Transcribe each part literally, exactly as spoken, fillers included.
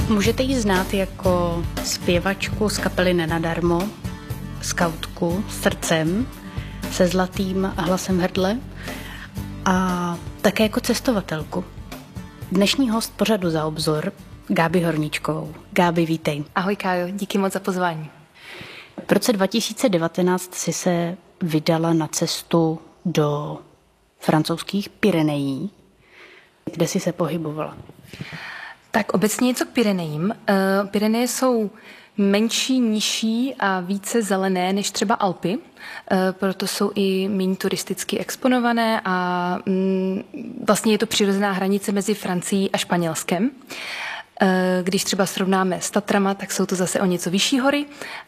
Můžete ji znát jako zpěvačku z kapely Nenadarmo, skautku srdcem se zlatým hlasem v hrdle a také jako cestovatelku. Dnešní host pořadu Za obzor, Gábi Horníčkovou. Gábi, vítej. Ahoj Kájo, díky moc za pozvání. V roce dva tisíce devatenáct si se vydala na cestu do francouzských Pyrenejí, kde si se pohybovala. Tak obecně něco k Pyrenejím. Pyreneje jsou menší, nižší a více zelené než třeba Alpy, proto jsou i méně turisticky exponované a vlastně je to přirozená hranice mezi Francií a Španělskem. Když třeba srovnáme s Tatrama, tak jsou to zase o něco vyšší hory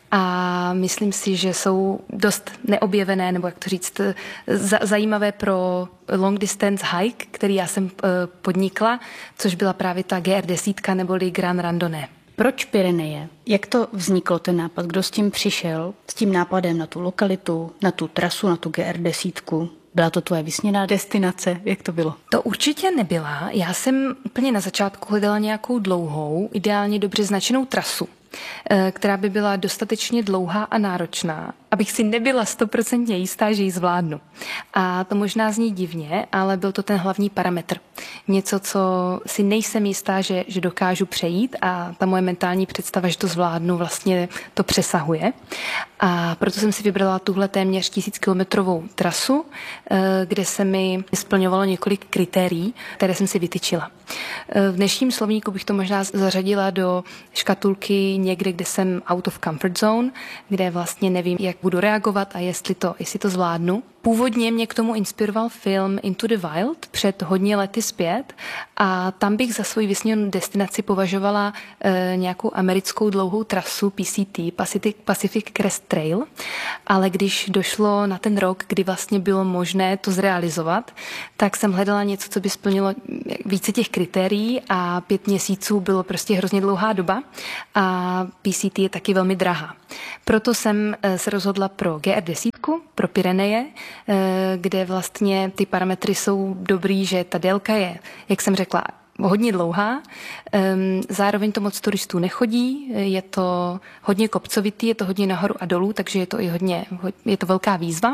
a myslím si, že jsou dost neobjevené, nebo jak to říct, zajímavé pro long distance hike, který já jsem podnikla, což byla právě ta G R deset neboli Grand Randonnée. Proč Pyreneje? Jak to vzniklo ten nápad? Kdo s tím přišel? S tím nápadem na tu lokalitu, na tu trasu, na tu G R deset? Byla to tvoje vysněná destinace? Jak to bylo? To určitě nebyla. Já jsem úplně na začátku hledala nějakou dlouhou, ideálně dobře značenou trasu, která by byla dostatečně dlouhá a náročná, abych si nebyla stoprocentně jistá, že ji zvládnu. A to možná zní divně, ale byl to ten hlavní parametr. Něco, co si nejsem jistá, že, že dokážu přejít a ta moje mentální představa, že to zvládnu, vlastně to přesahuje. A proto jsem si vybrala tuhle téměř tisíckilometrovou trasu, kde se mi splňovalo několik kritérií, které jsem si vytyčila. V dnešním slovníku bych to možná zařadila do škatulky někde, kde jsem out of comfort zone, kde vlastně nevím, jak budu reagovat a jestli to, jestli to zvládnu. Původně mě k tomu inspiroval film Into the Wild před hodně lety zpět a tam bych za svoji vysněnou destinaci považovala e, nějakou americkou dlouhou trasu P C T, Pacific, Pacific Crest Trail, ale když došlo na ten rok, kdy vlastně bylo možné to zrealizovat, tak jsem hledala něco, co by splnilo více těch kritérií a pět měsíců bylo prostě hrozně dlouhá doba a P C T je taky velmi drahá. Proto jsem se rozhodla pro G R deset, pro Pyreneje, kde vlastně ty parametry jsou dobrý, že ta délka je, jak jsem řekla, hodně dlouhá. Zároveň to moc turistů nechodí, je to hodně kopcovitý, je to hodně nahoru a dolů, takže je to i hodně, je to velká výzva.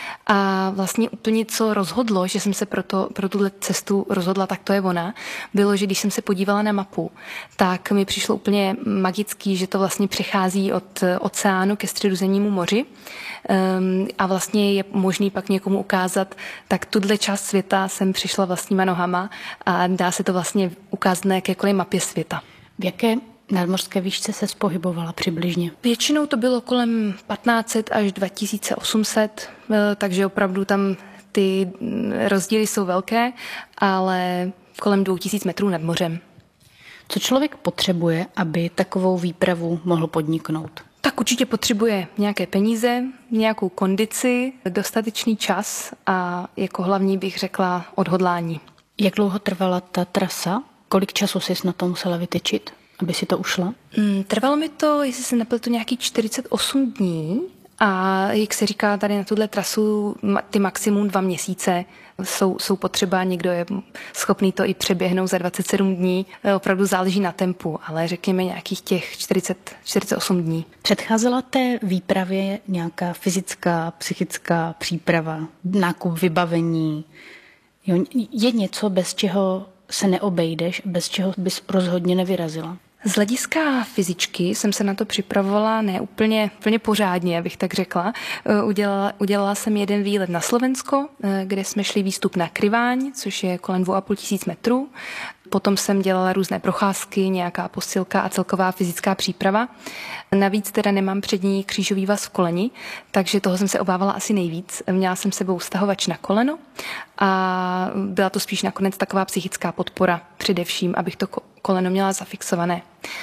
A vlastně úplně co rozhodlo, že jsem se pro, to, pro tuhle cestu rozhodla, tak to je ona, bylo, že když jsem se podívala na mapu, tak mi přišlo úplně magický, že to vlastně přechází od oceánu ke Středozemnímu moři um, a vlastně je možný pak někomu ukázat, tak tuhle část světa jsem přišla vlastníma nohama a dá se to vlastně ukázat na jakékoliv mapě světa. V jaké nadmořské výšce se pohybovala přibližně? Většinou to bylo kolem patnáct set až dva tisíce osm set, takže opravdu tam ty rozdíly jsou velké, ale kolem dvou tisíc metrů nad mořem. Co člověk potřebuje, aby takovou výpravu mohl podniknout? Tak určitě potřebuje nějaké peníze, nějakou kondici, dostatečný čas a jako hlavní bych řekla odhodlání. Jak dlouho trvala ta trasa? Kolik času jsi na to musela vytyčit, aby si to ušla? Mm, trvalo mi to, jestli se nepletu, nějaký čtyřicet osm dní a jak se říká tady na tuhle trasu, ty maximum dva měsíce jsou, jsou potřeba, někdo je schopný to i přeběhnout za dvacet sedm dní, opravdu záleží na tempu, ale řekněme nějakých těch čtyřicet, čtyřicet osm dní. Předcházela té výpravě nějaká fyzická, psychická příprava, nákup vybavení? Jo, je něco, bez čeho se neobejdeš, bez čeho bys rozhodně nevyrazila? Z hlediska fyzičky jsem se na to připravovala ne úplně, úplně pořádně, abych tak řekla. Udělala, udělala jsem jeden výlet na Slovensko, kde jsme šli výstup na Kryváň, což je kolem dvou a půl tisíc metrů. Potom jsem dělala různé procházky, nějaká posilka a celková fyzická příprava. Navíc teda nemám přední křížový vaz v koleni, takže toho jsem se obávala asi nejvíc. Měla jsem sebou stahovač na koleno a byla to spíš nakonec taková psychická podpora především, abych to koleno měla zafixované.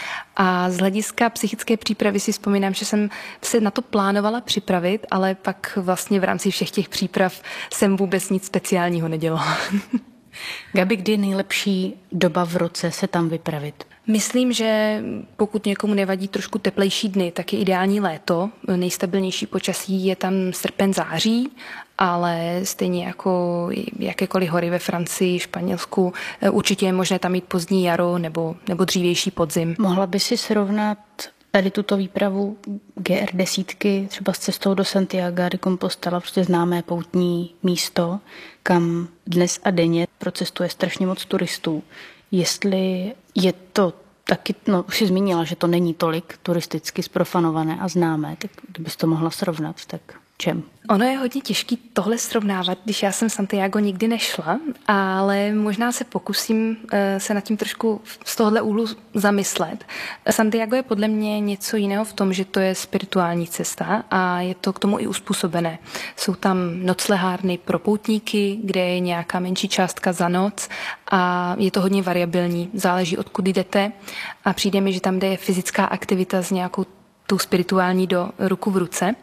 A z hlediska psychické přípravy si vzpomínám, že jsem se na to plánovala připravit, ale pak vlastně v rámci všech těch příprav jsem vůbec nic speciálního nedělala. Gabi, kdy je nejlepší doba v roce se tam vypravit? Myslím, že pokud někomu nevadí trošku teplejší dny, tak je ideální léto. Nejstabilnější počasí je tam srpen, září, ale stejně jako jakékoliv hory ve Francii, Španělsku, určitě je možné tam mít pozdní jaro nebo, nebo dřívější podzim. Mohla by si srovnat tady tuto výpravu G R desítky třeba s cestou do Santiago de Compostela, prostě známé poutní místo, kam dnes a denně procestuje strašně moc turistů. Jestli je to taky, no už si zmínila, že to není tolik turisticky zprofanované a známé, tak kdybys to mohla srovnat, tak čem? Ono je hodně těžké tohle srovnávat, když já jsem Santiago nikdy nešla, ale možná se pokusím se nad tím trošku z tohohle úhlu zamyslet. Santiago je podle mě něco jiného v tom, že to je spirituální cesta a je to k tomu i uspůsobené. Jsou tam noclehárny pro poutníky, kde je nějaká menší částka za noc a je to hodně variabilní, záleží odkud jdete a přijde mi, že tam jde fyzická aktivita s nějakou tou spirituální do ruku v ruce.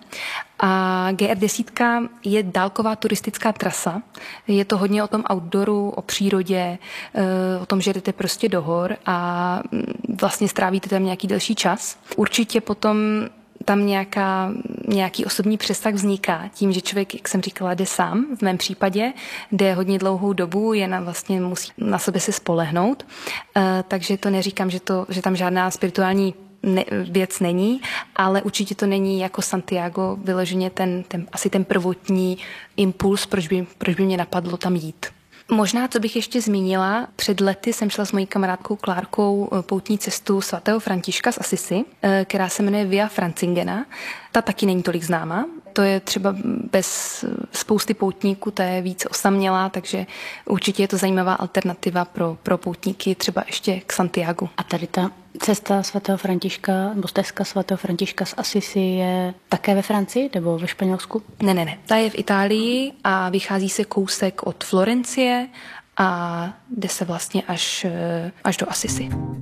A G R desítka je dálková turistická trasa. Je to hodně o tom outdooru, o přírodě, o tom, že jdete prostě do hor a vlastně strávíte tam nějaký delší čas. Určitě potom tam nějaká, nějaký osobní přesah vzniká tím, že člověk, jak jsem říkala, jde sám. V mém případě jde hodně dlouhou dobu, je na, vlastně musí na sebe se spolehnout. Takže to neříkám, že, to, že tam žádná spirituální Ne, věc není, ale určitě to není jako Santiago vyloženě ten, ten, asi ten prvotní impuls, proč by, proč by mě napadlo tam jít. Možná, co bych ještě zmínila, před lety jsem šla s mojí kamarádkou Klárkou poutní cestu svatého Františka z Assisi, která se jmenuje Via Francigena. Ta taky není tolik známá. To je třeba bez spousty poutníků, ta je víc osamělá, takže určitě je to zajímavá alternativa pro, pro poutníky třeba ještě k Santiagu. A tady ta cesta svatého Františka, nebo stezka svatého Františka z Assisi je také ve Francii nebo ve Španělsku? Ne, ne, ne. Ta je v Itálii a vychází se kousek od Florencie a jde se vlastně až, až do Assisi.